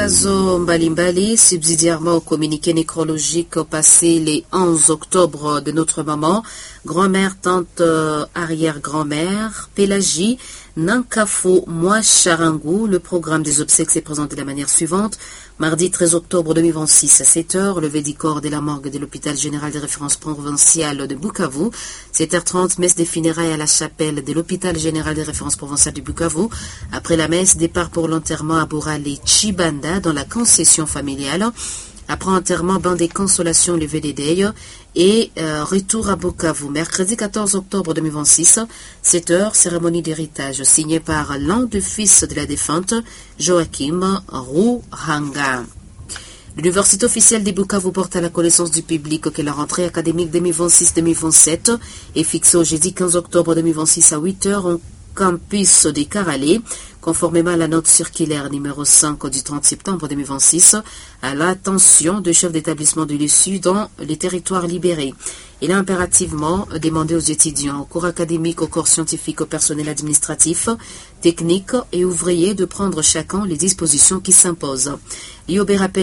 matangazo mbalimbali subsidiairement au communiqué nécrologique passé les 11 octobre de notre maman, grand-mère, tante, arrière-grand-mère, Pélagie, Nankafo, moi Charangou. Le programme des obsèques s'est présenté de la manière suivante. Mardi 13 octobre 2026 à 7h, levée du corps de la morgue de l'hôpital général de référence provinciale de Bukavu. 7h30, messe des funérailles à la chapelle de l'hôpital général de référence provinciale de Bukavu. Après la messe, départ pour l'enterrement à Bourale Chibanda dans la concession familiale. Après enterrement, bain des consolations, levé des deuils et retour à Bukavu. Mercredi 14 octobre 2026, 7h, cérémonie d'héritage signée par l'un des fils de la défunte, Joachim Rouhanga. L'université officielle de Bukavu porte à la connaissance du public que la rentrée académique 2026-2027 est fixée au jeudi 15 octobre 2026 à 8h au campus des Karalé, conformément à la note circulaire numéro 5 du 30 septembre 2026, à l'attention du chef d'établissement de l'issue dans les territoires libérés. Il a impérativement demandé aux étudiants, aux cours académiques, aux corps scientifiques, au personnel administratif, technique et ouvrier de prendre chacun les dispositions qui s'imposent. L'IOB rappelle